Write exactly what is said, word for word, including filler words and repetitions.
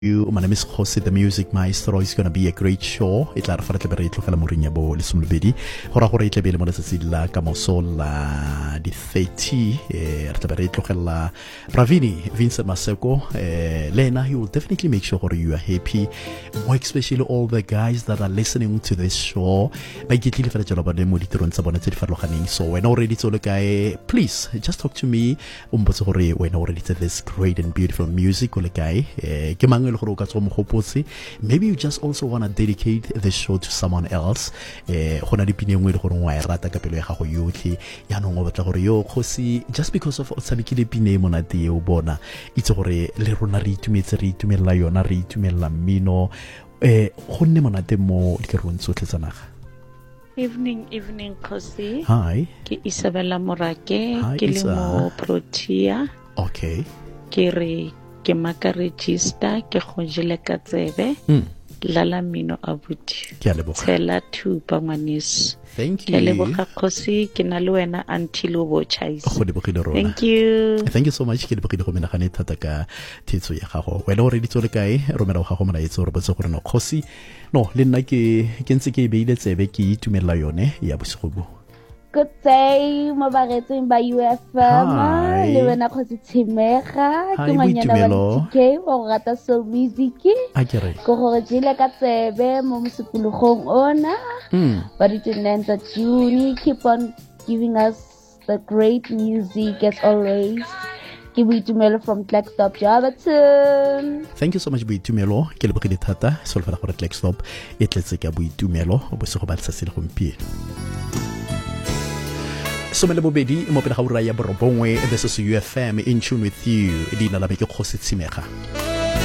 You, my name is Jose, the Music Maestro. It's going to be a great show. It la rafara tle beretlo kala morinya bo le somlobedi. Hora hora itle bele mo le tsatsi la ka moso la di thirty eh re tle beretlo kala Pravini Vincent Maseko eh Lena. He will definitely make sure you are happy. More especially all the guys that are listening to this show. Ba gitlile fela jalo ba le mo ditirong tsa bona tse di farologaneng. So when already tsole kae, please just talk to me. Umbotse gore when already to this great and beautiful music ole kae eh ke mang. Maybe you just also want to dedicate the show to someone else. Just because of Otsabikile Pine Monate Obona, it's a le rona re itumetse re itumela yona re itumela mino eh gonne monate mo dikerong tsotlhe tsa naga. Evening, evening, Kosi. Hi. Ke Isabella Morake. Hi, ke le Isa. mo Protea. Okay. Ke re ke maka register ke go jele ka tsebe. Mm. Lala mino abuti. Ke a leboga. Tshela thupa ngwaneso. Thank you. Ke leboga Kosi ke na le wena until o bo chaise. Go lebogile rona. Thank you. Thank you so much. Ke lebogile go menagane thata ka thetso ya gago. Wena o re ditsole kae romela go gago mona etso re botse gore no Khosi no le nna ke ke ntse ke beile tsebe ke itumela yone ya bosigo. Good day, mabaretseng ba U F M. Hi. Le wena Khosi Tshimega. Hi, Ke ngwanyana Boitumelo. wa T K o rata soul music. A ke re. Go gore jile ka tsebe mo mosupulugong ona. Mm. But it didn't end June. Keep on giving us the great music as always. Ke Boitumelo from Blackstop Joberton. Thank you so much Boitumelo. Ke lebogile thata. Solfa gore Blackstop e tletse ka Boitumelo o bosigo ba letsatsi le gompieno. Somele bobedi mo pele ga ura ya borobongwe. This is U F M in tune with you. Dina la me ke Khosi Tshimega.